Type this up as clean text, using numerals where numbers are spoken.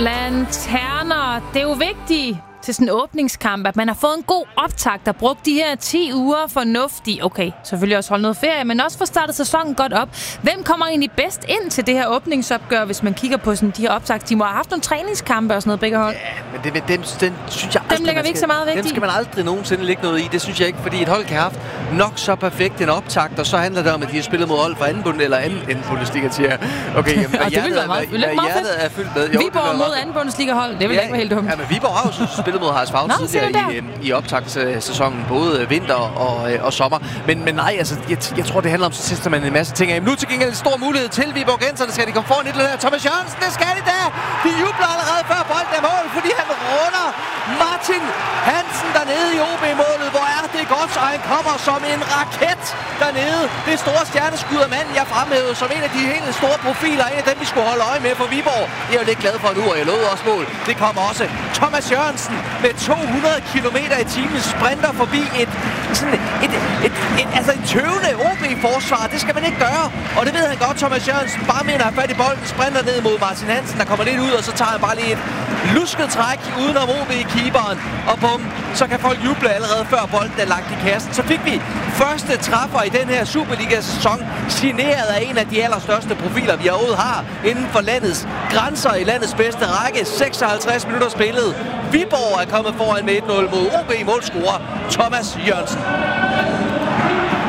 Lanterner, det er jo vigtigt til sådan en åbningskamp, at man har fået en god optakt og brugt de her 10 uger fornuftigt. Okay, selvfølgelig også holde noget ferie, men også få startet sæsonen godt op. Hvem kommer egentlig bedst ind til det her åbningsopgør, hvis man kigger på sådan de her optakt? De må have haft nogle træningskampe og sådan noget, begge hold. Ja, men den synes jeg aldrig, dem lægger vi ikke så meget vægt i. Dem skal man aldrig nogensinde lægge noget i. Det synes jeg ikke, fordi et hold kan have haft nok så perfekt en optakt, og så handler det om, at de har spillet mod hold fra anden Bundesliga til jer. Okay, jamen, og det vil være meget hjertet er fyldt med. Viborg mod anden Bundesliga-hold, det vil ikke være helt dumt. Ja, men Viborg har jo spillet mod Harsfagn i optagssæsonen, både vinter og sommer. Men nej, altså, jeg tror, det handler om, så sidster man en masse ting af. Nu til gengæld en stor mulighed til Viborgenserne. Skal de komme foran et eller andet? Thomas Jørgensen, det skal de da! De jubler allerede før bolden er mål, fordi han runder Martin Hansen dernede i OB-målet. Hvor er det godt, og han kommer som en raket dernede. Det store stjerneskud af manden, jeg fremhævede som en af de helt store profiler. En af dem, vi skulle holde øje med for Viborg. Det er jo lidt glad for nu, og jeg lovede også mål. Det kommer også Thomas Jørgensen med 200 km i timen sprinter forbi et tøvende OB-forsvar. Det skal man ikke gøre. Og det ved han godt, Thomas Jørgensen. Bare mener han fat i bolden, sprinter ned mod Martin Hansen, der kommer lidt ud, og så tager han bare lige et lusket træk udenom OB-keeperen. Og bum, så kan folk juble allerede før bolden er lagt i kassen. Så fik vi første træffer i den her Superliga-sæson, signeret af en af de allerstørste profiler, vi overhovedet har inden for landets grænser i landets bedste række. 56 minutter spillet. Viborg er kommet foran med 1-0 mod OB målscorer Thomas Jørgensen.